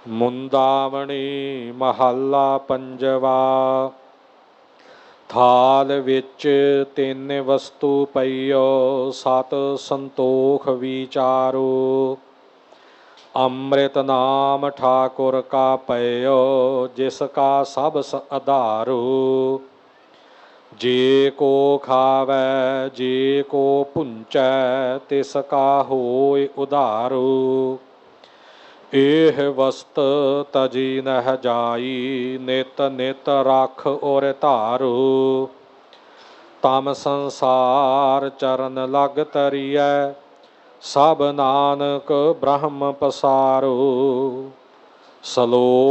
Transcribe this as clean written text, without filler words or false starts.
ਮੁੰਦਾਵਣੀ ਮਹੱਲਾ ਪੰਜਵਾ। ਥਾਲ ਵਿੱਚ ਤਿੰਨ ਵਸਤੂ ਪਈਓ, ਸਤ ਸੰਤੋਖ ਵਿਚਾਰੋ। ਅੰਮ੍ਰਿਤ ਨਾਮ ਠਾਕੁਰ ਕਾ ਪਇਓ, ਜਿਸ ਕਾ ਸਭ ਆਧਾਰੋ। ਜੇ ਕੋ ਖਾਵੈ ਜੇ ਕੋ ਪੁੰਚੈ, ਤਿਸ ਕਾ ਹੋਇ ਉਧਾਰੋ। ਇਹ ਵਸਤ ਤਜੀ ਨਹਿ ਜਾਈ, ਨਿਤ ਨਿਤ ਰਖ ਔਰ ਧਾਰੋ। ਤਮ ਸੰਸਾਰ ਚਰਨ ਲਗ ਤਰੀਐ, ਸਭ ਨਾਨਕ ਬ੍ਰਹਮ ਪਸਾਰੋ। ਸਲੋਕ